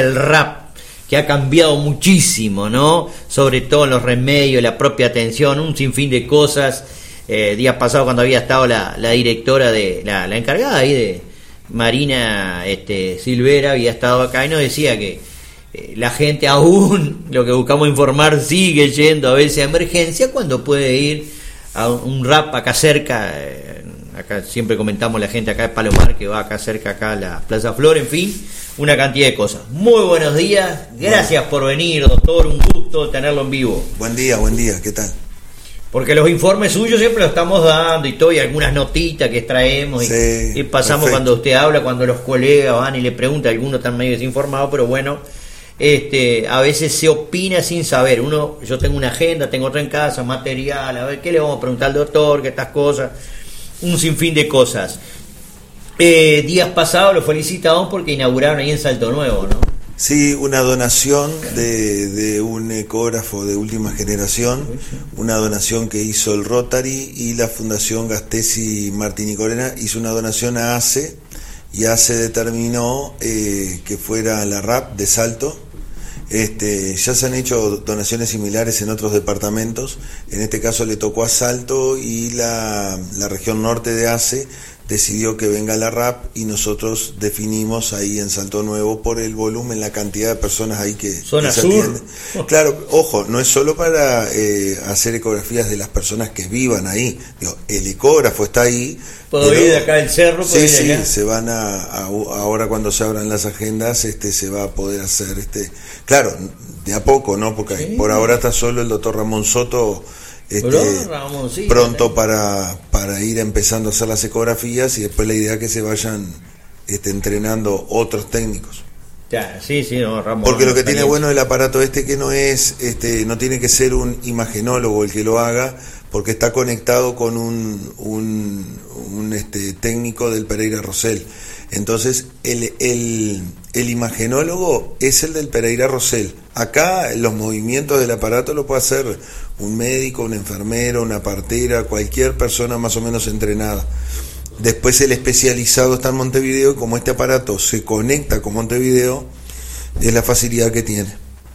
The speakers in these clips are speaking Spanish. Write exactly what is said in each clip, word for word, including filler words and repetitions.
el rap, que ha cambiado muchísimo, ¿no? Sobre todo en los remedios, la propia atención, un sinfín de cosas. Eh, días pasados, cuando había estado la, la directora de la, la encargada ahí de Marina este, Silvera, había estado acá y nos decía que eh, la gente aún, lo que buscamos informar, sigue yendo a veces a emergencia cuando puede ir a un rap acá cerca. Eh, acá siempre comentamos la gente acá de Palomar que va acá cerca, acá a la Plaza Flor, en fin, una cantidad de cosas. Muy buenos días, gracias por venir, doctor, un gusto tenerlo en vivo. Buen día, buen día, ¿qué tal? Porque los informes suyos siempre los estamos dando y todo, y algunas notitas que traemos, sí, y, y pasamos perfecto. Cuando usted habla, cuando los colegas van y le preguntan, algunos están medio desinformados, pero bueno, este, a veces se opina sin saber. Uno, yo tengo una agenda, tengo otra en casa, material, a ver qué le vamos a preguntar al doctor, qué estas cosas, un sinfín de cosas. Eh, días pasados lo felicitamos porque inauguraron ahí en Salto Nuevo, ¿no? Sí, una donación de, de un ecógrafo de última generación, una donación que hizo el Rotary y la Fundación Gastesi Martín y Corena hizo una donación a ACE, y ACE determinó eh, que fuera la RAP de Salto. Este, ya se han hecho donaciones similares en otros departamentos, en este caso le tocó a Salto y la, la región norte de ACE decidió que venga la RAP y nosotros definimos ahí en Salto Nuevo por el volumen, la cantidad de personas ahí que, Zona que se sur. atienden. Claro, ojo, no es solo para eh, hacer ecografías de las personas que vivan ahí, digo, el ecógrafo está ahí. Puedo ir de acá del cerro, sí, ir sí, acá. se van a, a ahora cuando se abran las agendas, este se va a poder hacer, este claro, de a poco, ¿no? Porque sí, por ahora está solo el doctor Ramón Soto. Este, Ramón, sí, pronto para, para ir empezando a hacer las ecografías y después la idea es que se vayan este, entrenando otros técnicos. Ya, sí, sí, no, Ramón. Porque lo que tiene bueno el aparato este que no es, este, no tiene que ser un imagenólogo el que lo haga, porque está conectado con un, un, un este, técnico del Pereira Rosell. Entonces el, el, el imagenólogo es el del Pereira Rosell. Acá los movimientos del aparato lo puede hacer un médico, un enfermero, una partera, cualquier persona más o menos entrenada. Después el especializado está en Montevideo, y como este aparato se conecta con Montevideo, es la facilidad que tiene.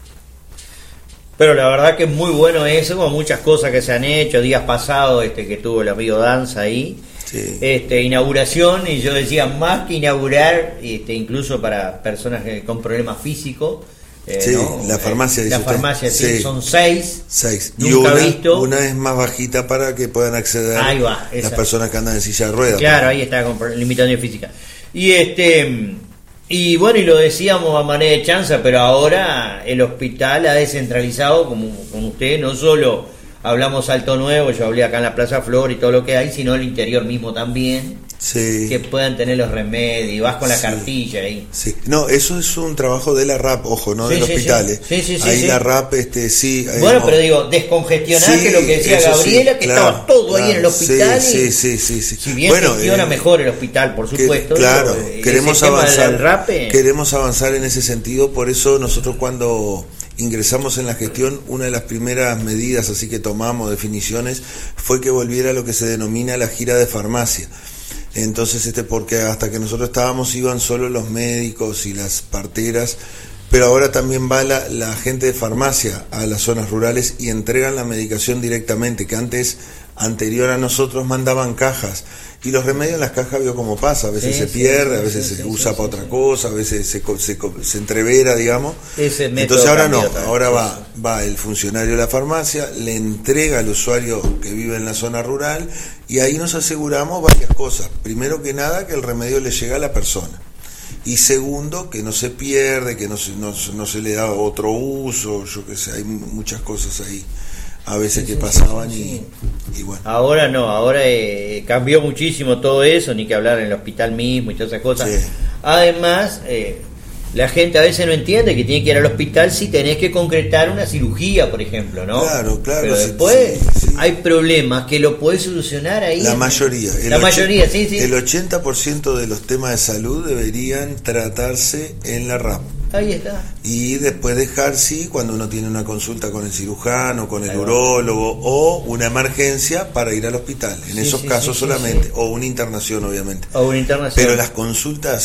Pero la verdad que es muy bueno eso, como muchas cosas que se han hecho. Días pasados este que tuvo el amigo Danza ahí, sí. este inauguración, y yo decía, más que inaugurar, este incluso para personas que, con problemas físicos, eh, sí, ¿no? la farmacia, eh, dice la usted. farmacia sí, sí. son seis, seis. Nunca y una, visto. una es más bajita para que puedan acceder ahí va, las personas que andan en silla de ruedas. Claro, pero... ahí está con limitación física. Y este y bueno, y lo decíamos a manera de chanza, pero ahora el hospital ha descentralizado, como con usted, no solo hablamos Salto Nuevo, yo hablé acá en la Plaza Flor y todo lo que hay, sino el interior mismo también. Sí. Que puedan tener los remedios, vas con la sí. cartilla ahí. Sí. No, eso es un trabajo de la RAP, ojo, no sí, del sí, hospital. Sí. Sí, sí, sí, ahí sí. la RAP, este, sí. Bueno, no. pero digo, descongestionar, sí, que lo que decía Gabriela, sí, que claro, estaba todo claro, ahí en el hospital. Sí, y, sí, sí, sí. Si bien bueno, gestiona eh, mejor el hospital, por supuesto. Que, claro, digo, queremos ese avanzar. Tema del rap, eh. Queremos avanzar en ese sentido, por eso nosotros cuando ingresamos en la gestión, una de las primeras medidas así que tomamos, definiciones, fue que volviera lo que se denomina la gira de farmacia. Entonces, este porque hasta que nosotros estábamos iban solo los médicos y las parteras, pero ahora también va la, la gente de farmacia a las zonas rurales y entregan la medicación directamente, que antes, anterior a nosotros, mandaban cajas. Y los remedios en las cajas, vio cómo pasa, a veces sí, se pierde, sí, a veces sí, se sí, usa sí, para sí, otra sí. cosa, a veces se, se, se entrevera, digamos. Entonces ahora no, ahora va, va el funcionario de la farmacia, le entrega al usuario que vive en la zona rural, y ahí nos aseguramos varias cosas. Primero que nada, que el remedio le llega a la persona. Y segundo, que no se pierde, que no se, no, no se le da otro uso, yo qué sé, hay muchas cosas ahí. A veces sí, que sí, pasaban sí, sí, sí. Y, y bueno. Ahora no, ahora eh, cambió muchísimo todo eso, ni que hablar en el hospital mismo y todas esas cosas. Sí. Además, eh, la gente a veces no entiende que tiene que ir al hospital si tenés que concretar una cirugía, por ejemplo, ¿no? Claro, claro. Pero sí, después sí, sí. hay problemas que lo podés solucionar ahí. La en... mayoría. La mayoría, sí, sí. El ochenta por ciento de los temas de salud deberían tratarse en la RAP. Ahí está. Y después dejar, sí, cuando uno tiene una consulta con el cirujano, con el urólogo o una emergencia para ir al hospital. En sí, esos sí, casos sí, solamente. Sí, sí. O una internación, obviamente. O una internación. Pero las consultas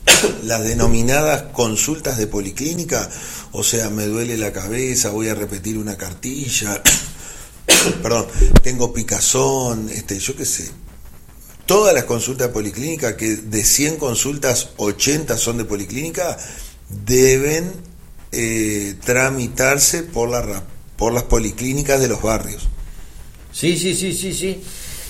las denominadas consultas de policlínica, o sea, me duele la cabeza, voy a repetir una cartilla, perdón, tengo picazón, este, yo qué sé. Todas las consultas de policlínica, que de cien consultas, ochenta son de policlínica, deben eh, tramitarse por, la, por las policlínicas de los barrios. Sí, sí, sí, sí, sí.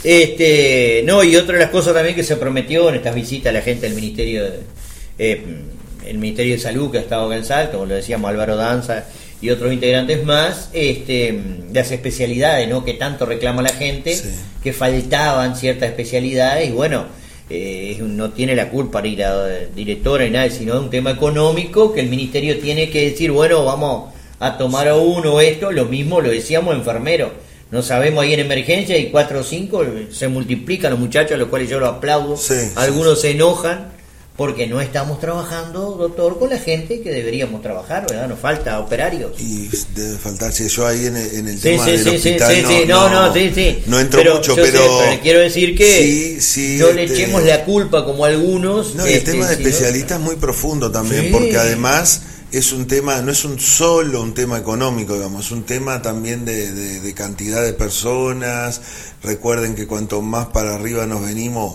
Este, no, y otra de las cosas también que se prometió en estas visitas a la gente del Ministerio de, eh, el Ministerio de Salud que ha estado acá en Salto, como lo decíamos, Álvaro Danza y otros integrantes más, este, las especialidades, ¿no?, que tanto reclama la gente, sí, que faltaban ciertas especialidades, y bueno, eh, no tiene la culpa ni la directora ni nada, sino un tema económico que el ministerio tiene que decir, bueno, vamos a tomar a uno esto. Lo mismo lo decíamos, enfermeros, no sabemos, ahí en emergencia y cuatro o cinco se multiplican los muchachos, a los cuales yo los aplaudo, sí, algunos sí se enojan porque no estamos trabajando, doctor, con la gente que deberíamos trabajar, ¿verdad? Nos falta operarios. Y debe faltar, si yo ahí en el, en el sí, tema sí, del sí, hospital sí, no, sí, no, no, no, sí, sí. no entro pero, mucho, pero... Sé, pero le quiero decir que sí, sí, no este... le echemos la culpa como algunos. No, y el este, tema de sino... especialistas es muy profundo también, sí, porque además es un tema, no es un solo un tema económico, digamos, es un tema también de, de, de cantidad de personas. Recuerden que cuanto más para arriba nos venimos,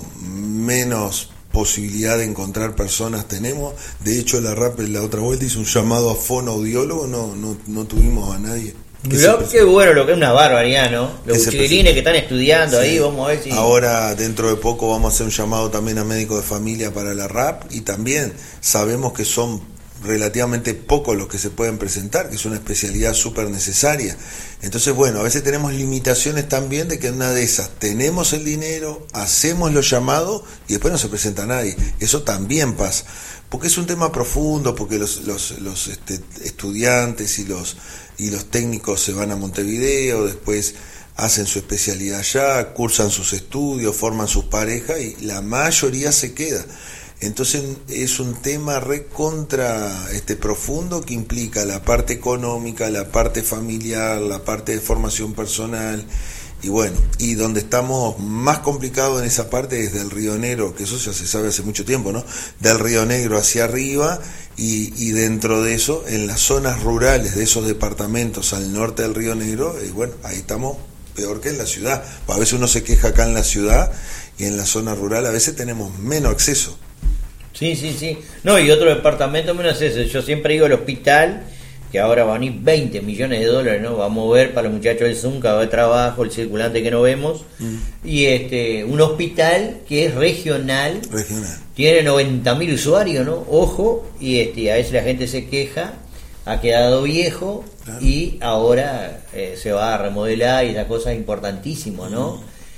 menos posibilidad de encontrar personas tenemos. De hecho, la R A P la otra vuelta hizo un llamado a fonoaudiólogo, no, no, no tuvimos a nadie. Lo que bueno, lo que es una barbaridad, ¿no? Los chiquilines que están estudiando, sí, ahí, vamos a ver si... Ahora, dentro de poco, vamos a hacer un llamado también a médicos de familia para la R A P, y también sabemos que son relativamente pocos los que se pueden presentar, que es una especialidad súper necesaria. Entonces, bueno, a veces tenemos limitaciones también de que en una de esas tenemos el dinero, hacemos los llamados y después no se presenta nadie. Eso también pasa, porque es un tema profundo, porque los, los, los este, estudiantes y los, y los técnicos se van a Montevideo, después hacen su especialidad allá, cursan sus estudios, forman sus parejas y la mayoría se queda. Entonces es un tema recontra este, profundo, que implica la parte económica, la parte familiar, la parte de formación personal, y bueno, y donde estamos más complicados en esa parte es del Río Negro, que eso ya se sabe hace mucho tiempo, ¿no? Del Río Negro hacia arriba, y, y dentro de eso, en las zonas rurales de esos departamentos al norte del Río Negro, y bueno, ahí estamos peor que en la ciudad. A veces uno se queja acá en la ciudad, y en la zona rural a veces tenemos menos acceso. Sí, sí, sí. No, y otro departamento menos ese. Yo siempre digo el hospital, que ahora va a venir veinte millones de dólares, ¿no? Va a mover para los muchachos del Zunca, va de trabajo, el circulante que no vemos. Mm. Y este un hospital que es regional. Regional. Tiene noventa mil usuarios, ¿no? Ojo, y este a veces la gente se queja, ha quedado viejo, claro, y ahora eh, se va a remodelar, y esa cosa es importantísimo, ¿no? Mm.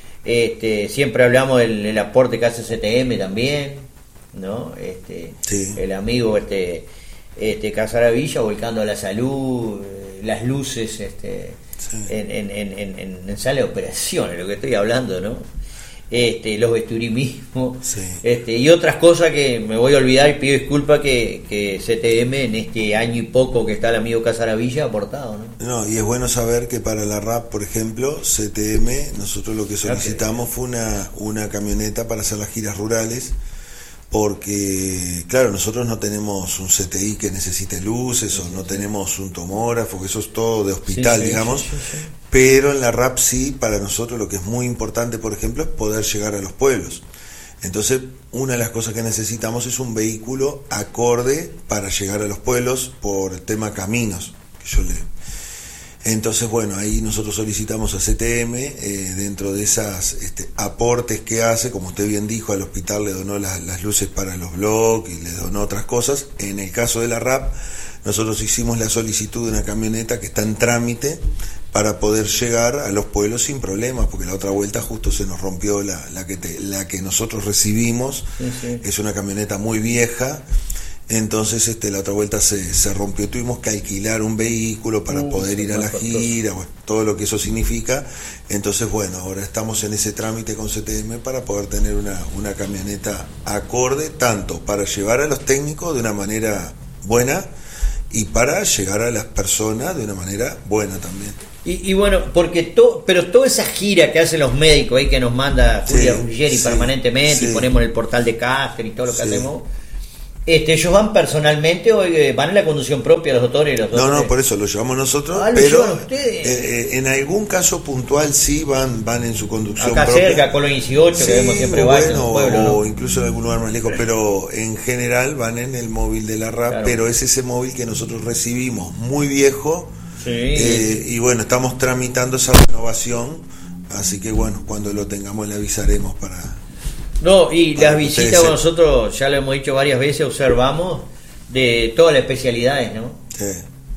Este, siempre hablamos del, del aporte que hace C T M también, ¿no? Este, sí, el amigo este este Casaravilla volcando a la salud, eh, las luces este sí, en, en, en, en, en sala de operaciones, lo que estoy hablando, ¿no? Este, los vesturismos, sí, este, y otras cosas que me voy a olvidar, y pido disculpas, que, que C T M en este año y poco que está el amigo Casaravilla ha aportado, ¿no? No, y es bueno saber que para la R A P, por ejemplo, C T M, nosotros lo que solicitamos fue una, una camioneta para hacer las giras rurales, porque, claro, nosotros no tenemos un C T I que necesite luces, sí, o no tenemos un tomógrafo, que eso es todo de hospital, sí, sí, digamos, sí, sí, sí. Pero en la R A P sí, para nosotros lo que es muy importante, por ejemplo, es poder llegar a los pueblos. Entonces, una de las cosas que necesitamos es un vehículo acorde para llegar a los pueblos por el tema caminos, que yo le... Entonces, bueno, ahí nosotros solicitamos a C T M, eh, dentro de esas este, aportes que hace, como usted bien dijo, al hospital le donó las, las luces para los blogs y le donó otras cosas. En el caso de la R A P, nosotros hicimos la solicitud de una camioneta que está en trámite para poder llegar a los pueblos sin problemas, porque la otra vuelta justo se nos rompió la, la, que, te, la que nosotros recibimos, sí, sí. Es una camioneta muy vieja. Entonces este la otra vuelta se, se rompió, tuvimos que alquilar un vehículo para uh, poder ir a la gira, bueno, todo lo que eso significa. Entonces bueno, ahora estamos en ese trámite con C T M para poder tener una, una camioneta acorde, tanto para llevar a los técnicos de una manera buena y para llegar a las personas de una manera buena también. Y, y bueno, porque to, pero toda esa gira que hacen los médicos ahí, que nos manda Julia sí, Ruggeri sí, permanentemente, sí, y ponemos en el portal de Cáceres y todo lo que sí. hacemos, Este, ¿ellos van personalmente o eh, van en la conducción propia los doctores? Los doctores? No, no, por eso lo llevamos nosotros, ah, ¿lo pero llevan ustedes? Eh, en algún caso puntual sí van van en su conducción acá propia. cerca, Colón dieciocho, sí, que vemos siempre o Baixo, bueno, pueblo, ¿no? o incluso en algún lugar más lejos, pero en general van en el móvil de la R A P, claro. Pero es ese móvil que nosotros recibimos muy viejo, sí. eh, y bueno, estamos tramitando esa renovación, así que bueno, cuando lo tengamos le avisaremos para... No, y para las visitas con nosotros, ya lo hemos dicho varias veces, observamos de todas las especialidades, ¿no? Sí.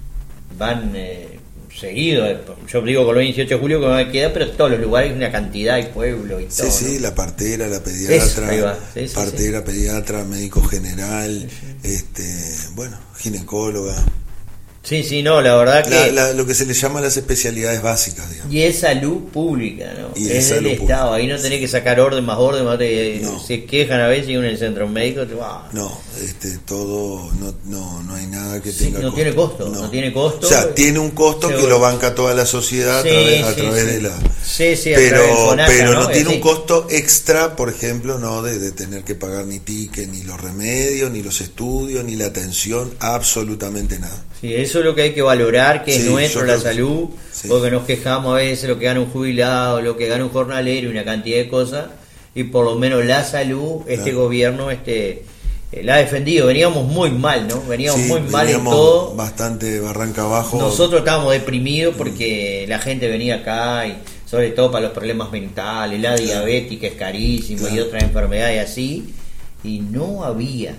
Van eh, seguido, yo digo Colón dieciocho de julio que no me queda, pero todos los lugares, una cantidad, y pueblo y todo. Sí, sí, ¿no? La partera, la pediatra, sí, sí, partera, sí. Pediatra, médico general, sí, sí. este, bueno, ginecóloga. Sí, sí, no, la verdad que... La, la, lo que se le llama las especialidades básicas, digamos. Y es salud pública, ¿no? Y es es el Estado, ahí no tenés que sacar orden más orden, más te, no. Se quejan a veces y uno en el centro médico... Te, wow. No, este, todo, no, no, no hay nada que sí, tenga no costo. tiene costo, no. no tiene costo. O sea, tiene un costo que lo banca toda la sociedad sí, a través, a sí, través sí. de la... Sí, sí, pero, FONASA, pero no, ¿no? tiene sí. un costo extra, por ejemplo, no de, de tener que pagar ni ticket, ni los remedios, ni los estudios, ni la atención, absolutamente nada. Sí, eso es lo que hay que valorar, que sí, es nuestro, la salud, sí. Porque nos quejamos a veces lo que gana un jubilado, lo que gana un jornalero y una cantidad de cosas, y por lo menos la salud, este claro. gobierno este eh, la ha defendido. Veníamos muy mal, ¿no? Veníamos sí, muy mal en todo. Bastante barranca abajo. Nosotros estábamos deprimidos porque mm. la gente venía acá, y sobre todo para los problemas mentales, la diabética es carísima claro. y otras enfermedades así, y no había...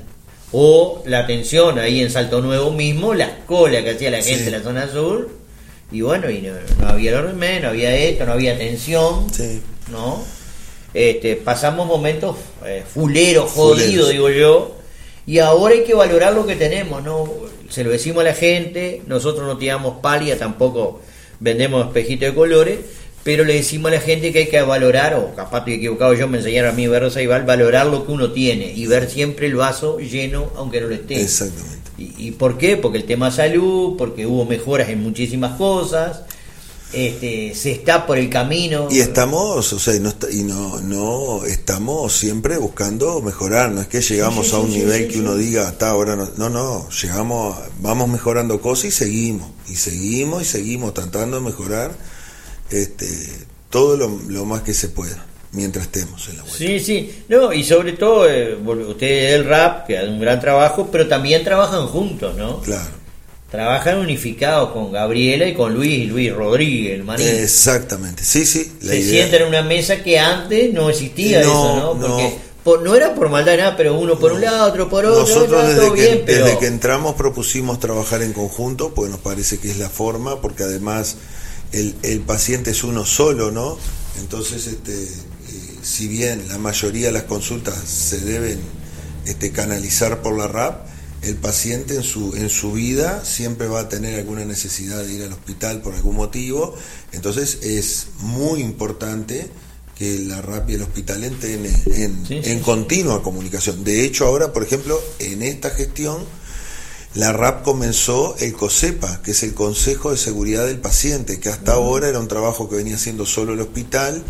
O la atención ahí en Salto Nuevo mismo, las colas que hacía la gente sí. en la zona sur, y bueno, y no, no había los remedios, no había esto, no había atención, sí. ¿no? Este, pasamos momentos eh, fuleros, jodidos, digo yo, y ahora hay que valorar lo que tenemos, ¿no? Se lo decimos a la gente, nosotros no tiramos palia, tampoco vendemos espejitos de colores, pero le decimos a la gente que hay que valorar, o capaz estoy equivocado yo, me enseñaron a mí, Berro Saibal, valorar lo que uno tiene y ver siempre el vaso lleno aunque no lo esté. Exactamente. ¿Y, y por qué? Porque el tema salud, porque hubo mejoras en muchísimas cosas, este, se está por el camino. Y estamos, o sea, y no, y no, no estamos siempre buscando mejorar, no es que llegamos sí, sí, a un sí, nivel sí, que sí. uno diga, hasta ahora no, no, no, llegamos, vamos mejorando cosas y seguimos, y seguimos y seguimos tratando de mejorar. Este, todo lo, lo más que se pueda mientras estemos en la vuelta. Sí, sí, no, y sobre todo eh, ustedes del R A P que hacen un gran trabajo, pero también trabajan juntos, ¿no? Claro. Trabajan unificados con Gabriela y con Luis, Luis Rodríguez, el marido. Exactamente, sí, sí. La Se idea... sientan en una mesa que antes no existía no, eso, ¿no? Porque no. Por, no era por maldad nada, pero uno por no. un lado, otro por otro. Nosotros desde, todo que, bien, pero... desde que entramos propusimos trabajar en conjunto, porque nos parece que es la forma, porque además el, el paciente es uno solo, ¿no? Entonces, este, eh, si bien la mayoría de las consultas se deben este, canalizar por la R A P, el paciente en su en su vida siempre va a tener alguna necesidad de ir al hospital por algún motivo, entonces es muy importante que la R A P y el hospital entren en, en, sí, sí, en continua comunicación. De hecho, ahora, por ejemplo, en esta gestión, la R A P comenzó el COSEPA, que es el Consejo de Seguridad del Paciente, que hasta uh-huh. ahora era un trabajo que venía haciendo solo el hospital,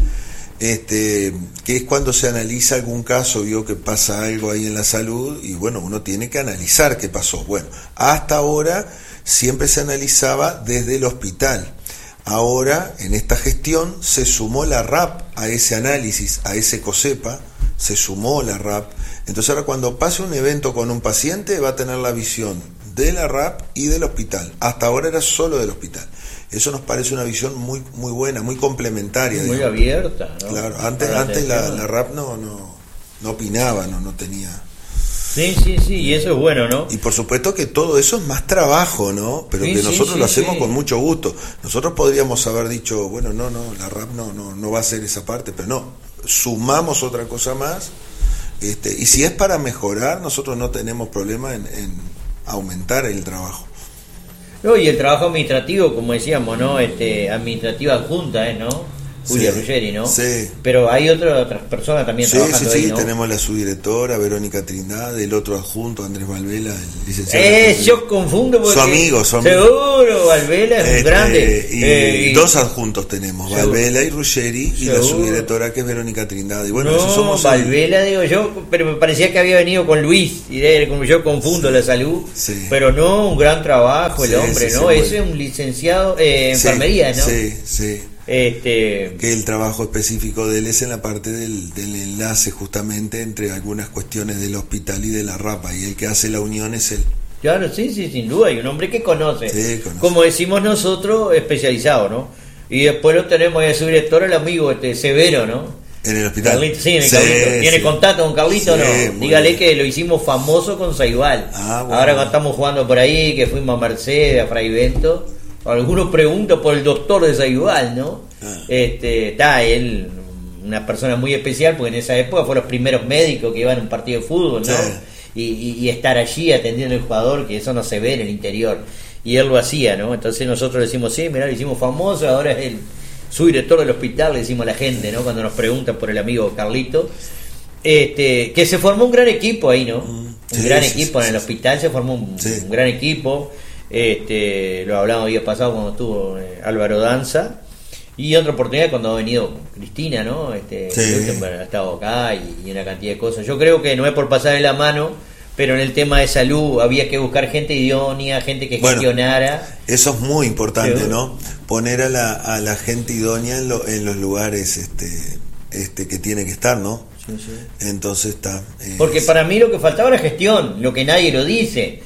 este que es cuando se analiza algún caso, vio que pasa algo ahí en la salud, y bueno, uno tiene que analizar qué pasó. Bueno, hasta ahora siempre se analizaba desde el hospital. Ahora, en esta gestión, se sumó la R A P a ese análisis, a ese COSEPA, se sumó la R A P. Entonces ahora cuando pase un evento con un paciente, va a tener la visión de la R A P y del hospital. Hasta ahora era solo del hospital. Eso nos parece una visión muy muy buena, muy complementaria. Muy digamos. Abierta, ¿no? Claro, antes, antes la, la R A P no, no, no opinaba, no, no tenía... Sí, sí, sí, y eso es bueno, ¿no? Y por supuesto que todo eso es más trabajo, ¿no? Pero sí, que nosotros sí, sí, lo hacemos sí. con mucho gusto. Nosotros podríamos haber dicho, bueno, no, no, la R A P no, no, no va a hacer esa parte, pero no, sumamos otra cosa más, este, y si es para mejorar, nosotros no tenemos problema en, en aumentar el trabajo. No, y el trabajo administrativo, como decíamos, ¿no? Este, administrativa adjunta, ¿eh? ¿No? Julia sí, Ruggeri, ¿no? Sí. Pero hay otra, otras personas también sí, trabajando sí, sí, ahí, ¿no? tenemos la subdirectora, Verónica Trindade, el otro adjunto, Andrés Valvela, el licenciado. Eh, yo confundo porque... Su amigo, su amigo. Seguro, Valvela es este, un grande. Y eh, dos adjuntos tenemos, seguro. Valvela y Ruggeri, y la subdirectora que es Verónica Trindade. Y bueno, no, eso somos... Valvela, digo yo, pero me parecía que había venido con Luis, y de, como yo confundo sí, la salud, sí. Pero no, un gran trabajo el sí, hombre, sí, ¿no? sí, Ese es bueno. un licenciado eh, en sí, enfermería, ¿no? Sí, sí. Este... Que el trabajo específico de él es en la parte del, del enlace justamente entre algunas cuestiones del hospital y de la RAPA, y el que hace la unión es él. Claro, sí, sí, sin duda, hay un hombre que conoce, sí, conoce. Como decimos nosotros, especializado, ¿no? Y después lo tenemos ahí a su director, el amigo este Severo, ¿no? En el hospital. Carlito, sí, en el sí, Carlito. ¿Tiene sí. contacto con Carlito o sí, no? Dígale bien. que lo hicimos famoso con Saibal. Ah, bueno. Ahora cuando estamos jugando por ahí, que fuimos a Mercedes, a Fray Bento, algunos preguntan por el doctor de Saibal, ¿no? Ah. Este, está él, una persona muy especial, porque en esa época fueron los primeros médicos que iban a un partido de fútbol, ¿no? Sí. Y, y, y estar allí atendiendo al jugador, que eso no se ve en el interior. Y él lo hacía, ¿no? Entonces nosotros decimos, sí, mirá, lo hicimos famoso, ahora es el subdirector del hospital, le decimos a la gente, ¿no? Cuando nos preguntan por el amigo Carlito, este, que se formó un gran equipo ahí, ¿no? Mm, sí, un gran sí, equipo sí, en el sí. hospital, se formó un, sí. un gran equipo, este, lo hablamos el día pasado cuando estuvo eh, Álvaro Danza, y otra oportunidad cuando ha venido Cristina, ¿no? Este, sí. ha estado acá y, y una cantidad de cosas. Yo creo que no es por pasarle la mano, pero en el tema de salud había que buscar gente idónea, gente que bueno, gestionara. Eso es muy importante, pero, ¿no? Poner a la, a la gente idónea en, lo, en los lugares este, este que tiene que estar, ¿no? Sí, sí. Entonces está... Eh, porque para mí lo que faltaba era gestión, lo que nadie lo dice,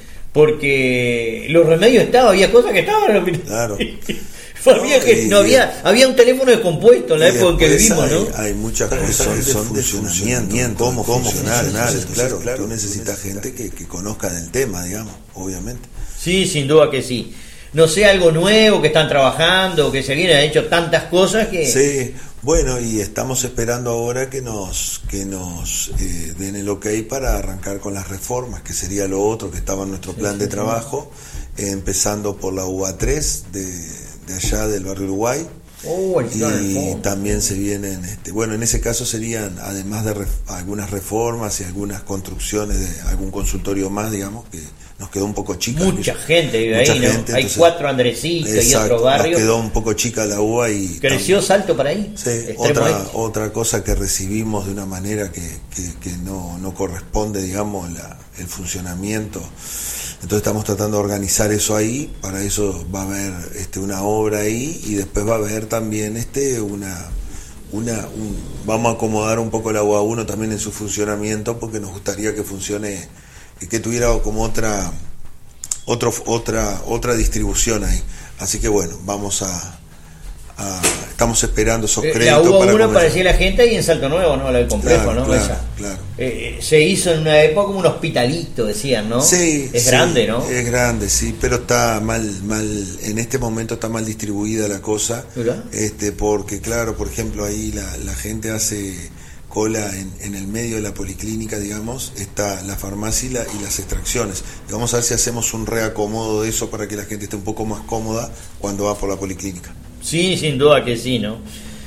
porque los remedios estaban, había cosas que estaban en el hospital. Claro. Había, no, que, no había, había un teléfono descompuesto en la época en que vivimos, hay, ¿no? Hay muchas cosas son, son de funcionamiento, cómo, cómo funcionar, entonces, claro, claro, tú necesitas gente que, que conozca del tema, digamos, obviamente. Sí, sin duda que sí. No sé, algo nuevo que están trabajando, que se vienen, han hecho tantas cosas que... Sí, bueno, y estamos esperando ahora que nos que nos eh, den el ok para arrancar con las reformas, que sería lo otro que estaba en nuestro plan sí, de sí, trabajo, eh, empezando por la U A tres de... de allá del barrio Uruguay. Oh, y también se vienen, este, bueno, en ese caso serían, además de ref, algunas reformas y algunas construcciones de algún consultorio más, digamos, que nos quedó un poco chica. Mucha gente vive ahí, ¿no? Gente, hay entonces, cuatro Andresitos y otro barrio. Nos quedó un poco chica la U A y... ¿Creció tam, Salto para ahí? Sí, otra, otra cosa que recibimos de una manera que, que, que no, no corresponde, digamos, la, el funcionamiento. Entonces estamos tratando de organizar eso ahí, para eso va a haber este, una obra ahí y después va a haber también este una una un, vamos a acomodar un poco la U A uno también en su funcionamiento, porque nos gustaría que funcione, que tuviera como otra otro, otra otra distribución ahí. Así que bueno, vamos a, a estamos esperando esos créditos. La U A uno para parecía la gente ahí en Salto Nuevo, ¿no? La del complejo, claro, ¿no? Claro, Esa. claro. Eh, se hizo en una época como un hospitalito, decían, ¿no? Sí, es sí, grande, ¿no? Es grande, sí, pero está mal, mal, en este momento está mal distribuida la cosa, ¿verdad? Este, porque claro, por ejemplo, ahí la, la gente hace cola en, en el medio de la policlínica, digamos, está la farmacia y, la, y las extracciones. Y vamos a ver si hacemos un reacomodo de eso para que la gente esté un poco más cómoda cuando va por la policlínica. Sí, sin duda que sí, ¿no?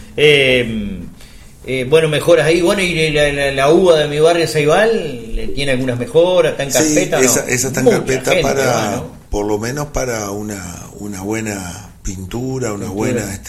Eh, eh, bueno, mejoras ahí. Bueno, y la, la, la U A de mi barrio Saibal tiene algunas mejoras, está en carpeta. Sí, esa, ¿no? esa está en Mucha carpeta para, va, ¿no? por lo menos para una, una buena pintura, una pintura. buena, este,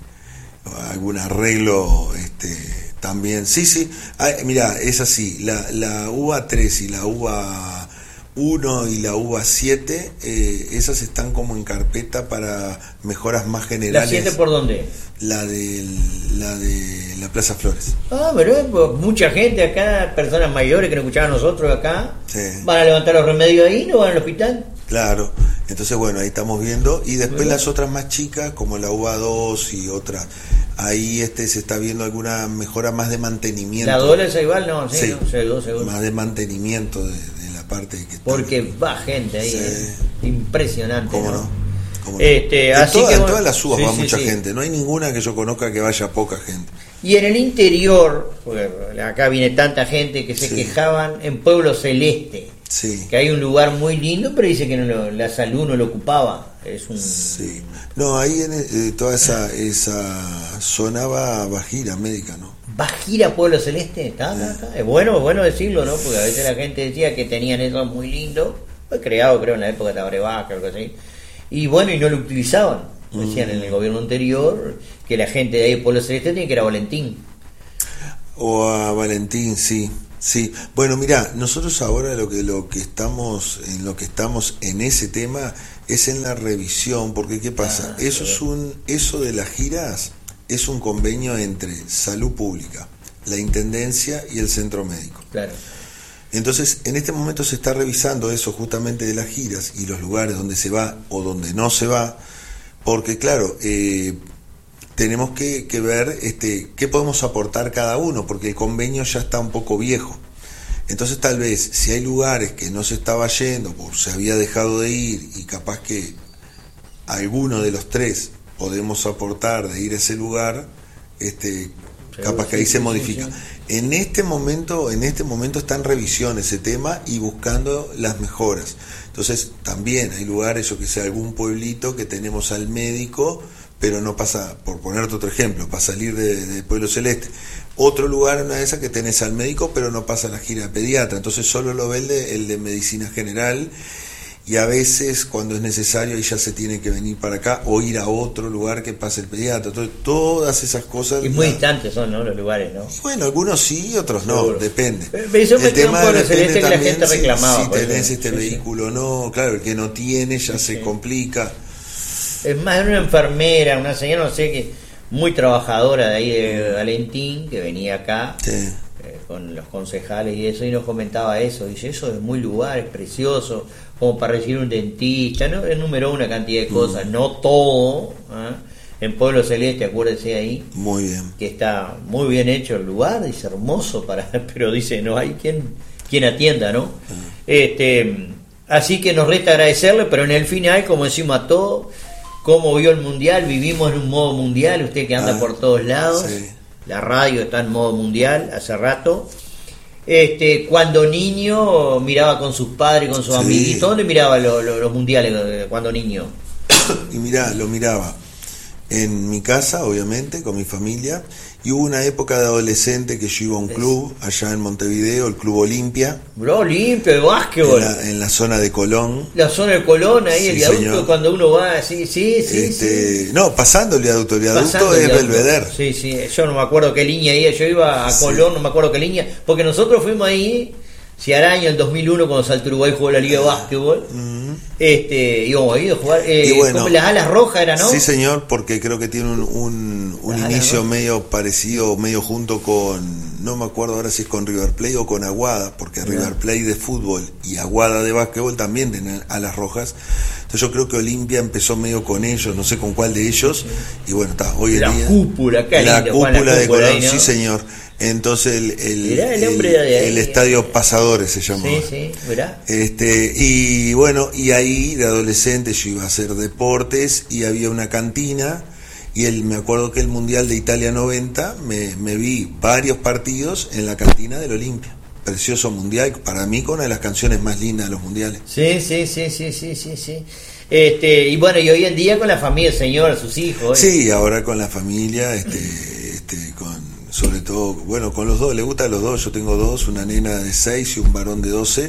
algún arreglo, este, también. Sí, sí. Ah, mira, es así. La, la U A tres y la U A uno y la U A siete, eh, esas están como en carpeta para mejoras más generales. ¿La siete por dónde? La de la de la Plaza Flores. Ah, pero pues, mucha gente acá, personas mayores que nos escuchaban a nosotros acá, sí. Van a levantar los remedios ahí, no van al hospital. Claro, entonces bueno, ahí estamos viendo. Y después ¿verdad? Las otras más chicas, como la U A dos y otras, ahí este se está viendo alguna mejora más de mantenimiento. La doble es igual, no, sí, sí. No, seguro, seguro. Más de mantenimiento de, de la parte que está. Porque va gente ahí, sí. eh. Impresionante. ¿Cómo no? no? ¿Cómo no? Este, en así todas, que, en bueno, todas las U A sí, va sí, mucha sí. gente, no hay ninguna que yo conozca que vaya poca gente. Y en el interior, porque acá viene tanta gente que se sí. quejaban en Pueblo Celeste. Sí. Que hay un lugar muy lindo, pero dice que no lo, la salud no lo ocupaba. Es un... Sí. No, ahí en eh, toda esa esa zona va, va gira médica, ¿no? ¿Va gira Pueblo Celeste? ¿Está, está, está? Es bueno, es bueno decirlo, ¿no? Porque a veces la gente decía que tenían eso muy lindo. Fue creado, creo, en la época de Tabaré Vázquez, algo así. Y bueno, y no lo utilizaban. Decían mm. en el gobierno anterior que la gente de ahí de Pueblo Celeste tenía que ir a Valentín. O a Valentín, sí. Sí, bueno, mira, nosotros ahora lo que lo que estamos en lo que estamos en ese tema es en la revisión, porque qué pasa, ah, eso es un eso de las giras es un convenio entre Salud Pública, la Intendencia y el Centro Médico. Claro. Entonces, en este momento se está revisando eso justamente de las giras y los lugares donde se va o donde no se va, porque claro, eh, tenemos que, que ver este, qué podemos aportar cada uno, porque el convenio ya está un poco viejo. Entonces tal vez si hay lugares que no se estaba yendo, o se había dejado de ir, y capaz que alguno de los tres podemos aportar de ir a ese lugar, este, capaz que ahí se modifica. En este momento, en este momento está en revisión ese tema y buscando las mejoras. Entonces también hay lugares, o que sea algún pueblito que tenemos al médico, pero no pasa, por ponerte otro ejemplo, para salir de, de Pueblo Celeste, otro lugar, una de esas que tenés al médico, pero no pasa la gira de pediatra, entonces solo lo ve el de, el de medicina general, y a veces cuando es necesario ahí ya se tiene que venir para acá o ir a otro lugar que pase el pediatra. Entonces todas esas cosas, y muy la... distantes son, ¿no?, los lugares, ¿no? Y bueno, algunos sí, otros no, seguro. Depende. Pero, pero eso me el tema Pueblo Celeste que la gente si, reclamaba, si tenés eso. este sí, vehículo o sí. no, claro, el que no tiene ya sí, se sí. complica. Es más, era una enfermera, una señora, no sé qué, muy trabajadora de ahí de Valentín, que venía acá sí. eh, con los concejales y eso, y nos comentaba eso. Dice, eso es muy lugar, es precioso, como para recibir un dentista, ¿no? Enumeró una cantidad de cosas, mm. no todo. ¿eh? En Pueblo Celeste, acuérdense ahí. Muy bien. Que está muy bien hecho el lugar, dice, hermoso, para pero dice, no hay quien, quien atienda, ¿no? Mm. Este, así que nos resta agradecerle, pero en el final, como decimos a todos, cómo vio el mundial, vivimos en un modo mundial, usted que anda ah, por todos lados, sí. La radio está en modo mundial hace rato. Este, cuando niño miraba con sus padres, con sus sí. amiguitos, ¿dónde miraba lo, lo, los mundiales cuando niño? Y mirá, lo miraba en mi casa, obviamente, con mi familia, y hubo una época de adolescente que yo iba a un club allá en Montevideo, el Club Olimpia. Bro, Olimpia, de básquetbol. En la, en la zona de Colón. La zona de Colón, ahí, sí, el viaducto, señor. Cuando uno va, sí, sí, sí. Este, sí. No, pasando el viaducto, el viaducto pasando es el Belvedere. Sí, sí, yo no me acuerdo qué línea iba, yo iba a Colón, sí. no me acuerdo qué línea, porque nosotros fuimos ahí, Ciaraño, el dos mil uno, cuando Salto Uruguay jugó la Liga de Básquetbol. Uh-huh. Este, íbamos ahí a jugar, eh, y bueno, como las alas rojas era, ¿no? Sí, señor, porque creo que tiene un, un, un inicio medio parecido, medio junto con, no me acuerdo ahora si es con River Plate o con Aguada, porque yeah. River Plate de fútbol y Aguada de básquetbol también tienen alas rojas. Entonces yo creo que Olimpia empezó medio con ellos, no sé con cuál de ellos, sí. y bueno, está, hoy la en día... Cúpula, la lindo, cúpula la de cúpula Colón, ahí, ¿no? Sí, señor. Entonces el, el, el, el, de el estadio Pasadores se llamaba. Sí, sí, mirá. Este, y bueno, y ahí de adolescente yo iba a hacer deportes y había una cantina, y el, me acuerdo que el Mundial de Italia noventa me, me vi varios partidos en la cantina del Olimpia. Precioso mundial, para mí con una de las canciones más lindas de los mundiales. Sí, sí, sí, sí, sí, sí, sí. Este, y bueno, y hoy en día con la familia, señor, sus hijos. ¿eh? Sí, ahora con la familia, este, este, con sobre todo, bueno, con los dos, le gustan los dos, yo tengo dos, una nena de seis y un varón de doce,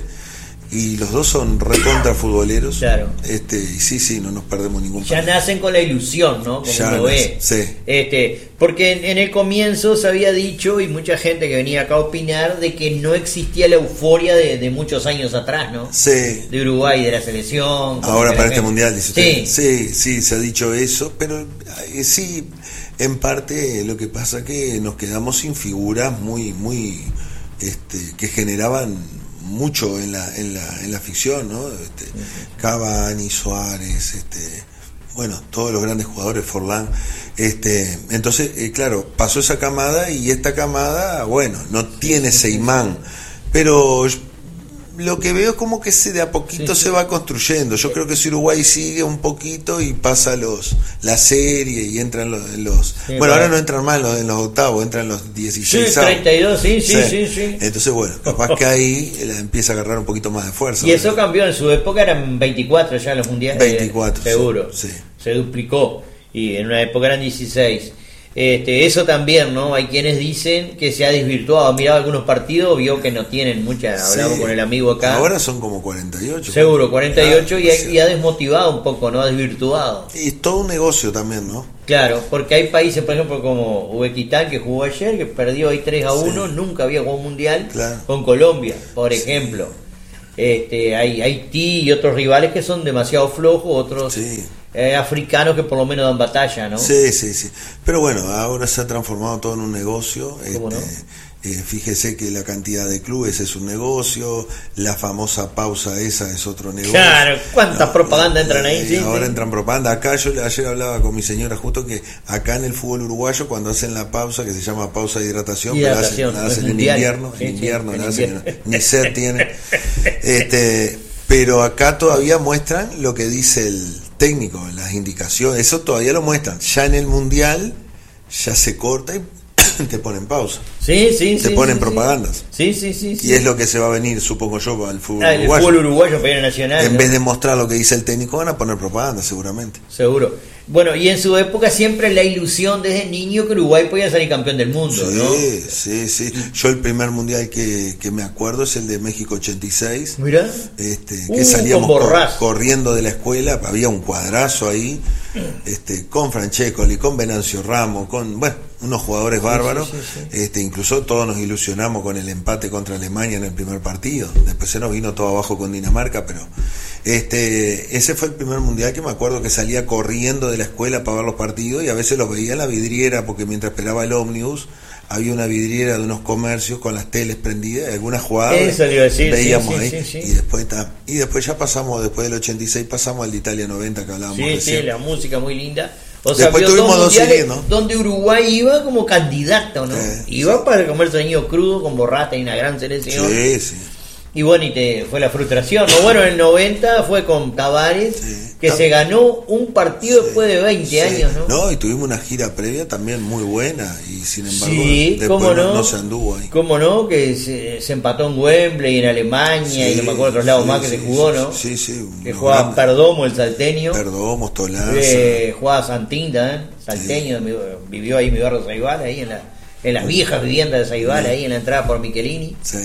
y los dos son recontra futboleros. Claro. Este, y sí, sí, no nos perdemos ningún Ya partido. nacen con la ilusión, ¿no? Como ya uno ve. Sí. Este, porque en, en el comienzo se había dicho, y mucha gente que venía acá a opinar, de que no existía la euforia de, de muchos años atrás, ¿no? Sí. De Uruguay, de la selección. Ahora para este mundial, dice usted. Sí. Sí, sí, se ha dicho eso, pero eh, sí, en parte lo que pasa que nos quedamos sin figuras muy, muy, este, que generaban mucho en la, en la, en la ficción, ¿no? Este, uh-huh. Cavani, Suárez, este, bueno, todos los grandes jugadores, Forlán, este, entonces, eh, claro, pasó esa camada y esta camada, bueno, no tiene ese imán, pero lo que veo es como que se de a poquito sí, se sí. va construyendo. Yo sí. creo que si Uruguay sigue un poquito y pasa los la serie y entran los, los sí, bueno, ahora no entran más en los, en los octavos, entran los dieciséis. Sí, treinta y dos, sí, sí, sí, sí, sí. Entonces, bueno, capaz que ahí empieza a agarrar un poquito más de fuerza. Y eso cambió, en su época eran veinticuatro ya los mundiales. veinticuatro, seguro. Sí. Se duplicó y en una época eran dieciséis. Este, eso también, ¿no? Hay quienes dicen que se ha desvirtuado. Mirado algunos partidos, vio que no tienen mucha. Hablamos sí. con el amigo acá. Ahora son como cuarenta y ocho. Seguro, cuarenta y ocho, y, y ha desmotivado un poco, ¿no? Ha desvirtuado. Y es todo un negocio también, ¿no? Claro, porque hay países, por ejemplo, como Uzbekistán, que jugó ayer, que perdió ahí tres a uno, sí. nunca había jugado un mundial, claro. con Colombia, por ejemplo. Sí. Este, hay Haití y otros rivales que son demasiado flojos, otros. Sí. Eh, africanos que por lo menos dan batalla, ¿no? Sí, sí, sí. Pero bueno, ahora se ha transformado todo en un negocio. ¿Cómo este, no? eh, fíjese que la cantidad de clubes es un negocio, la famosa pausa esa es otro negocio. Claro, ¿cuántas no, propagandas entran ahí? Eh, sí, ahora sí. entran propaganda. Acá yo ayer hablaba con mi señora justo que acá en el fútbol uruguayo cuando hacen la pausa, que se llama pausa de hidratación, hidratación pero la hacen, la hacen en invierno, sí, en invierno, sí, la hacen, invierno. Ni sed tiene. Este, pero acá todavía muestran lo que dice el técnico, las indicaciones, eso todavía lo muestran. Ya en el mundial ya se corta y te ponen pausa. Sí, sí, te sí, ponen sí, propagandas. Sí, sí, sí. Y sí. es lo que se va a venir, supongo yo, al fútbol ah, el uruguayo. El fútbol uruguayo, pero nacional. En ¿no? vez de mostrar lo que dice el técnico, van a poner propaganda, seguramente. Seguro. Bueno, y en su época siempre la ilusión desde niño que Uruguay podía salir campeón del mundo, sí, ¿no? Sí, sí, Yo el primer mundial que, que me acuerdo es el de México ochenta y seis. Mirá. Este, que uh, salíamos cor, corriendo de la escuela, había un cuadrazo ahí, este, con Francescoli, con Venancio Ramos, con, bueno, unos jugadores bárbaros. Sí, sí, sí, sí. Este, incluso todos nos ilusionamos con el empate contra Alemania en el primer partido. Después se nos vino todo abajo con Dinamarca, pero este, ese fue el primer mundial que me acuerdo que salía corriendo de la escuela para ver los partidos y a veces los veía en la vidriera porque mientras esperaba el ómnibus había una vidriera de unos comercios con las teles prendidas, algunas jugadas Eso le iba a decir, veíamos sí, ahí sí, sí, sí. y después y después ya pasamos, después del ochenta y seis pasamos al de Italia noventa que hablábamos sí, recién. Sí, la música muy linda. O sea, después tuvimos dos mundiales, ¿no? donde Uruguay iba como candidato, ¿no? Sí, iba sí. para comer sonido crudo con Borrata y una gran selección. Sí, sí. Y bueno, y te fue la frustración. ¿no? Bueno, en el noventa fue con Tavares, sí. que ah, se ganó un partido sí, después de veinte sí. años, ¿no? No, y tuvimos una gira previa también muy buena, y sin embargo, sí, después ¿cómo no? No, no se anduvo ahí. ¿Cómo no? Que se, se empató en Wembley, en Alemania, sí, y no me acuerdo otros lados sí, más que sí, se jugó, ¿no? Sí, sí. Que jugaba grande. Perdomo, el salteño. Perdomo, Tolaza. Eh, jugaba Santinda, ¿eh? Salteño, sí. vivió ahí en mi barrio Saibal, ahí en, la, en las viejas viviendas de Saibal, sí. ahí en la entrada por Michelini. Sí.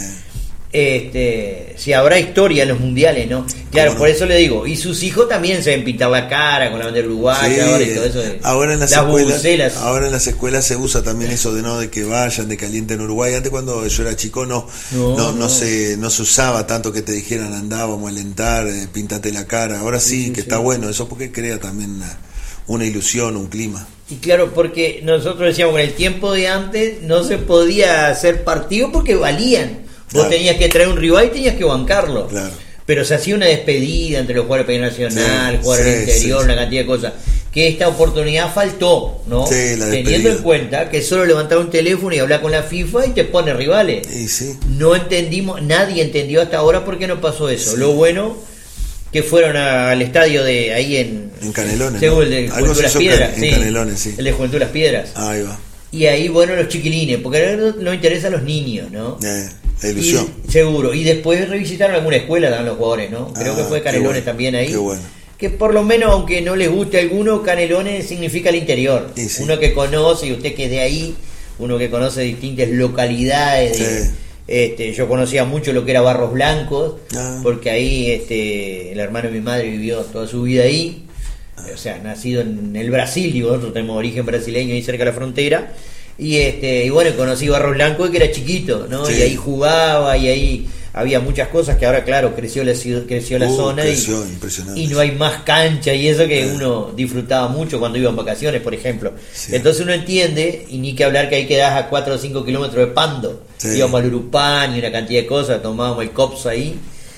Este, si habrá historia en los mundiales, ¿no? Claro, no? Por eso le digo, y sus hijos también se ven pintar la cara con la bandera uruguaya, sí, ahora y todo eso de, ahora en las, las escuelas, bucelas. Ahora en las escuelas se usa también eso de no de que vayan, de calienten Uruguay. Antes cuando yo era chico no no, no, no, no se no se usaba tanto que te dijeran andá, vamos a alentar, eh, píntate la cara. Ahora sí, sí, sí que sí. está bueno, eso porque crea también una, una ilusión, un clima. Y claro, porque nosotros decíamos que en el tiempo de antes no se podía hacer partido porque valían. Vos claro. tenías que traer un rival y tenías que bancarlo. Claro. Pero se hacía una despedida entre los jugadores del Nacional, sí, jugadores del sí, interior, sí, una cantidad de cosas. Que esta oportunidad faltó, ¿no? Sí, la teniendo en cuenta que solo levantar un teléfono y hablar con la FIFA y te pone rivales. Sí, sí. No entendimos, nadie entendió hasta ahora por qué no pasó eso. Sí. Lo bueno que fueron a, al estadio de ahí en... En Canelones. Según ¿no? el de Algo Juventud Las Piedras. En sí, Canelones, sí. El de Juventud Las Piedras. Ahí va. Y ahí, bueno, los chiquilines, porque no, no interesa a los niños, ¿no? Eh, la ilusión. Y, seguro. Y después revisitaron alguna escuela, dan los jugadores, ¿no? Creo ah, que fue Canelones bueno, también ahí. Qué bueno. Que por lo menos, aunque no les guste a alguno, Canelones significa el interior. Sí, sí. Uno que conoce, y usted que es de ahí, uno que conoce distintas localidades. De, sí. este, yo conocía mucho lo que era Barros Blancos, ah. porque ahí este, el hermano de mi madre vivió toda su vida ahí. O sea, nacido en el Brasil, digo, nosotros tenemos origen brasileño ahí cerca de la frontera. Y este y bueno, conocí Barros Blanco que era chiquito, ¿no? Sí. Y ahí jugaba y ahí había muchas cosas que ahora, claro, creció la ciudad, creció la uh, zona creció, y, y no hay más cancha y eso que eh. uno disfrutaba mucho cuando iba en vacaciones, por ejemplo. Sí. Entonces uno entiende, y ni que hablar que ahí quedás a cuatro o cinco kilómetros de Pando. Sí. Íbamos al Urupán y una cantidad de cosas, tomábamos el Cops ahí.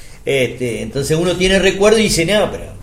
Este, entonces uno tiene recuerdo y dice, no, pero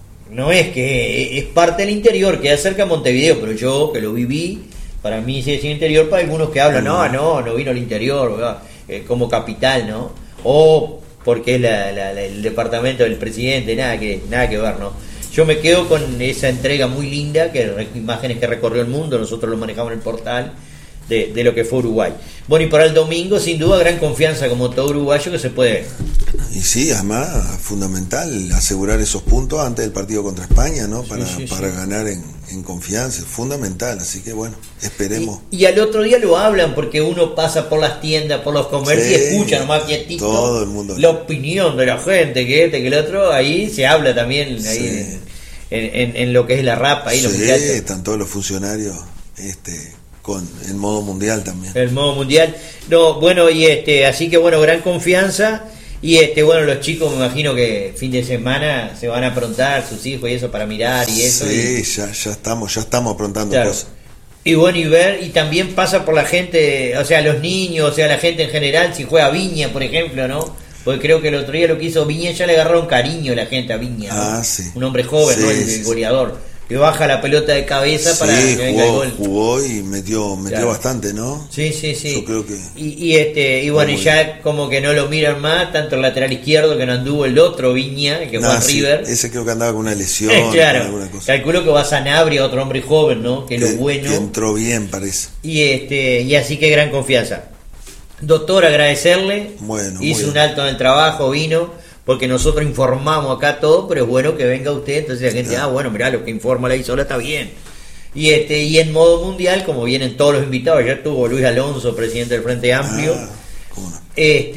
no es que es parte del interior, queda cerca de Montevideo, pero yo que lo viví, para mí sí es el interior, para algunos que hablan, no, no, no vino al interior, ¿verdad? Eh, como capital, ¿no? O porque es la, la, la, el departamento del presidente, nada que, nada que ver, ¿no? Yo me quedo con esa entrega muy linda, que imágenes que recorrió el mundo, nosotros lo manejamos en el portal, de, de lo que fue Uruguay. Bueno, y para el domingo, sin duda, gran confianza como todo uruguayo que se puede. Y sí, además, fundamental asegurar esos puntos antes del partido contra España, ¿no? Para, sí, sí, para sí. ganar en, en confianza, fundamental. Así que bueno, esperemos. Y, y al otro día lo hablan, porque uno pasa por las tiendas, por los comercios, sí, y escucha nomás quietito todo el mundo la opinión de la gente, que este, que el otro. Ahí se habla también, sí. ahí en, en, en lo que es la rap, ahí sí, los muchachos. Están todos los funcionarios este con el modo mundial también. El modo mundial. No, bueno, y este, así que bueno, gran confianza. Y este, bueno, los chicos me imagino que fin de semana se van a aprontar sus hijos y eso para mirar y eso. Sí, y... ya, ya estamos, ya estamos aprontando claro. cosas. Y bueno, y ver, y también pasa por la gente, o sea, los niños, o sea, la gente en general, si juega Viña, por ejemplo, ¿no? Porque creo que el otro día lo que hizo Viña, ya le agarraron cariño a la gente a Viña, ¿no? Ah, sí. Un hombre joven, sí, ¿no? El, sí, el goleador. Que baja la pelota de cabeza sí, para que jugó, venga el gol. Jugó y metió, metió claro. bastante, ¿no? Sí, sí, sí. Yo creo que... Y, y este y bueno, y ya bien. Como que no lo miran más, tanto el lateral izquierdo que no anduvo el otro Viña, que nah, fue a sí, River. Ese creo que andaba con una lesión. Eh, claro, alguna cosa. Calculo que va a Sanabria, otro hombre joven, ¿no? Que, que lo bueno. Que entró bien, parece. Y este y así que gran confianza. Doctor, agradecerle. Bueno, hizo un alto en el trabajo, vino. Porque nosotros informamos acá todo, pero es bueno que venga usted, entonces la gente, claro. ah, bueno, mirá, lo que informa la Isola está bien. Y este y en modo mundial, como vienen todos los invitados, ya estuvo Luis Alonso, presidente del Frente Amplio, ah, ¿cómo no?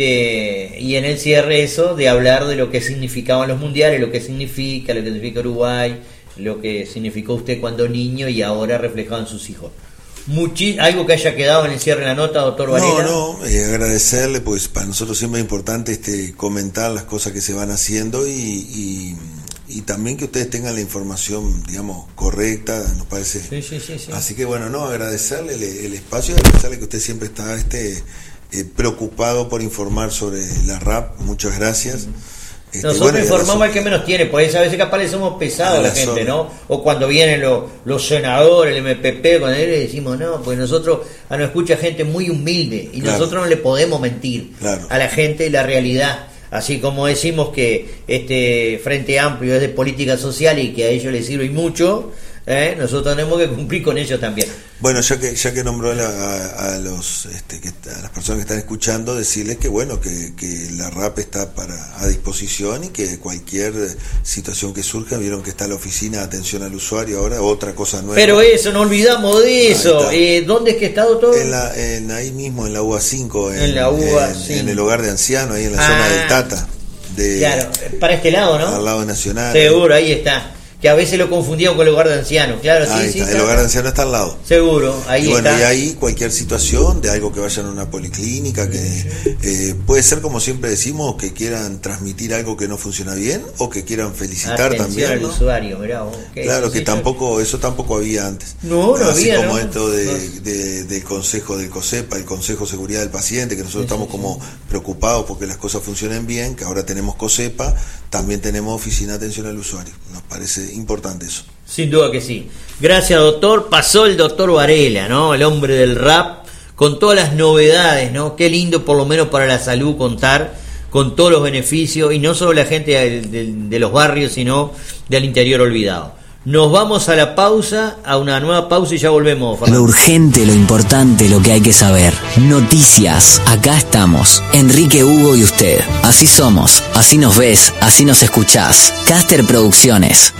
este y en el cierre eso, de hablar de lo que significaban los mundiales, lo que significa, lo que significa Uruguay, lo que significó usted cuando niño y ahora reflejado en sus hijos. Muchi- algo que haya quedado en el cierre de la nota, doctor Varela. No, no, eh, agradecerle, pues para nosotros siempre es importante este comentar las cosas que se van haciendo y, y, y también que ustedes tengan la información, digamos, correcta, nos parece. Sí, sí, sí, sí. Así que bueno, no, agradecerle el, el espacio y agradecerle que usted siempre está este eh, preocupado por informar sobre la rap. Muchas gracias. Uh-huh. Este, Nosotros bueno, informamos al que menos tiene, pues a veces capaz le somos pesados a la, la gente, zona. ¿no? O cuando vienen los, los senadores, el M P P, cuando él le decimos, no, pues nosotros, a nos escucha gente muy humilde y claro. nosotros no le podemos mentir claro. a la gente la realidad. Así como decimos que este Frente Amplio es de política social y que a ellos les sirve mucho, ¿eh? Nosotros tenemos que cumplir con ellos también. Bueno, ya que ya que nombró a, a, a los este, que, a las personas que están escuchando, decirles que bueno que, que la rap está para a disposición y que cualquier situación que surja, vieron que está la oficina de atención al usuario ahora, otra cosa nueva. Pero eso, no olvidamos de eso. Eh, ¿Dónde es que está, doctor? En la, en ahí mismo, en la U A cinco, en, en la U A cinco, en, en el hogar de ancianos, ahí en la ah, zona del Tata. De, claro, para este lado, ¿no? Al lado Nacional. Seguro, ahí está. Que a veces lo confundían con el hogar de ancianos, claro, sí, ahí sí. Está. Claro. El hogar de ancianos está al lado. Seguro, ahí y bueno, está. Y ahí cualquier situación de algo que vayan a una policlínica, que eh, puede ser como siempre decimos, que quieran transmitir algo que no funciona bien o que quieran felicitar atención también. Al ¿no? usuario, mirá vos, claro, sí, que sí, tampoco, eso tampoco había antes. No, no Así había. como ¿no? esto de, no. de, del consejo del COSEPA, el Consejo de Seguridad del Paciente, que nosotros sí, estamos sí, como sí. preocupados porque las cosas funcionen bien, que ahora tenemos COSEPA, también tenemos Oficina de Atención al Usuario. Nos parece importante eso. Sin duda que sí. Gracias, doctor. Pasó el doctor Varela, ¿no? El hombre del rap, con todas las novedades, ¿no? Qué lindo, por lo menos para la salud, contar con todos los beneficios, y no solo la gente de, de, de los barrios, sino del interior olvidado. Nos vamos a la pausa, a una nueva pausa y ya volvemos, Fernando. Lo urgente, lo importante, lo que hay que saber. Noticias, acá estamos. Enrique, Hugo y usted. Así somos, así nos ves, así nos escuchás. Caster Producciones.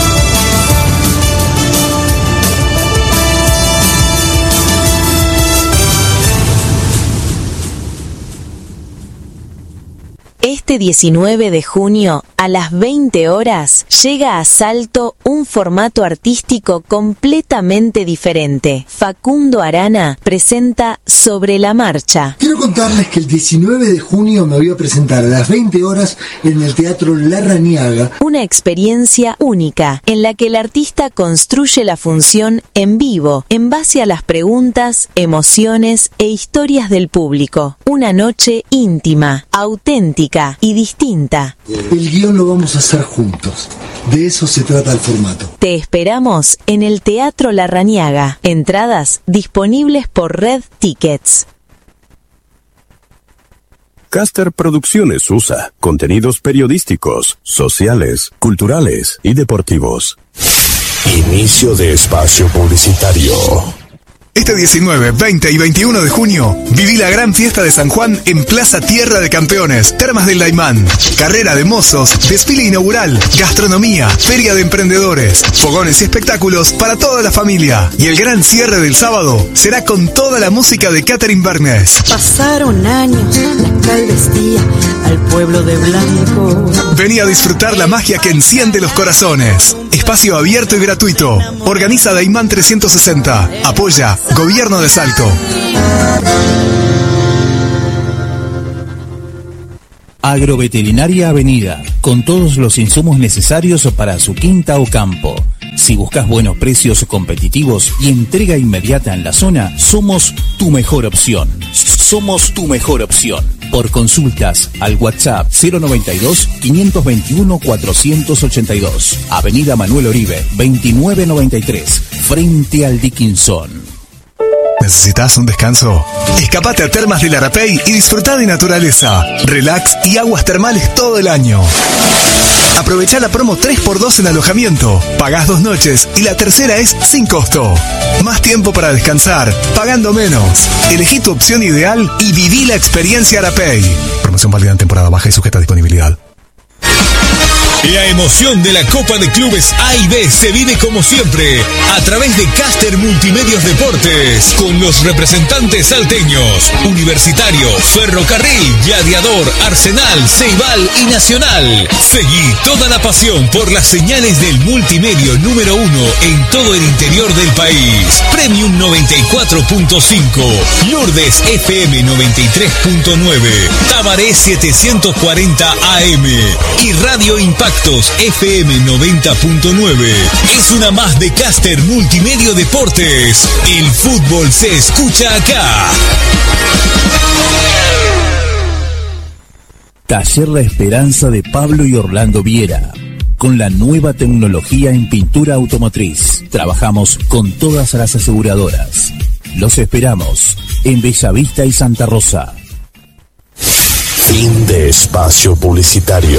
Este diecinueve de junio, a las veinte horas, llega a Salto un formato artístico completamente diferente. Facundo Arana presenta Sobre la Marcha. Quiero contarles que el diecinueve de junio me voy a presentar a las veinte horas en el Teatro Larrañaga. Una experiencia única, en la que el artista construye la función en vivo, en base a las preguntas, emociones e historias del público. Una noche íntima, auténtica y distinta. El guión lo vamos a hacer juntos. De eso se trata el formato. Te esperamos en el Teatro Larrañaga. Entradas disponibles por Red Tickets. Caster Producciones U S A. Contenidos periodísticos, sociales, culturales y deportivos. Inicio de espacio publicitario. Este diecinueve, veinte y veintiuno de junio, viví la gran fiesta de San Juan en Plaza Tierra de Campeones, Termas del Daimán. Carrera de mozos, desfile inaugural, gastronomía, feria de emprendedores, fogones y espectáculos para toda la familia. Y el gran cierre del sábado será con toda la música de Catherine Bernes. Pasaron años, la cal vestía al pueblo de blanco. Vení a disfrutar la magia que enciende los corazones. Espacio abierto y gratuito. Organiza Daimán trescientos sesenta. Apoya Gobierno de Salto. Agroveterinaria Avenida, con todos los insumos necesarios para su quinta o campo. Si buscas buenos precios competitivos y entrega inmediata en la zona, somos tu mejor opción. Somos tu mejor opción. Por consultas al WhatsApp cero noventa y dos, quinientos veintiuno, cuatrocientos ochenta y dos. Avenida Manuel Oribe, veintinueve noventa y tres, frente al Dickinson. ¿Necesitas un descanso? Escapate a Termas del Arapey y disfruta de naturaleza, relax y aguas termales todo el año. Aprovecha la promo tres por dos en alojamiento. Pagás dos noches y la tercera es sin costo. Más tiempo para descansar, pagando menos. Elegí tu opción ideal y viví la experiencia Arapey. Promoción válida en temporada baja y sujeta a disponibilidad. La emoción de la Copa de Clubes A y B se vive como siempre a través de Caster Multimedios Deportes con los representantes salteños, Universitario, Ferrocarril, Gladiador, Arsenal, Ceibal y Nacional. Seguí toda la pasión por las señales del multimedio número uno en todo el interior del país. Premium noventa y cuatro punto cinco, Lourdes F M noventa y tres punto nueve, Tabaré setecientos cuarenta A M y Radio Impacto F M noventa punto nueve. Es una más de Caster Multimedio Deportes. El fútbol se escucha acá. Taller La Esperanza de Pablo y Orlando Viera. Con la nueva tecnología en pintura automotriz. Trabajamos con todas las aseguradoras. Los esperamos en Bellavista y Santa Rosa. Fin de espacio publicitario.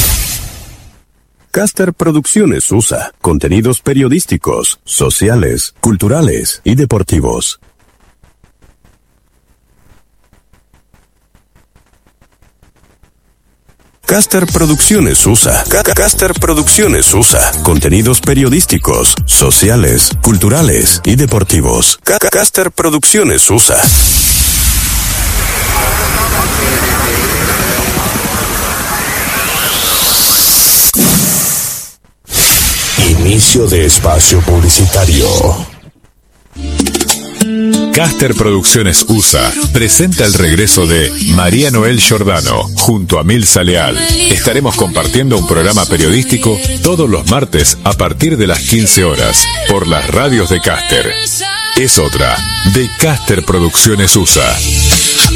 Caster Producciones U S A. Contenidos periodísticos, sociales, culturales y deportivos. Caster Producciones U S A. Caster Producciones U S A. Contenidos periodísticos, sociales, culturales y deportivos. Caster Producciones U S A. Inicio de espacio publicitario. Caster Producciones U S A presenta el regreso de María Noel Giordano junto a Milza Leal. Estaremos compartiendo un programa periodístico todos los martes a partir de las quince horas por las radios de Caster. Es otra de Caster Producciones U S A.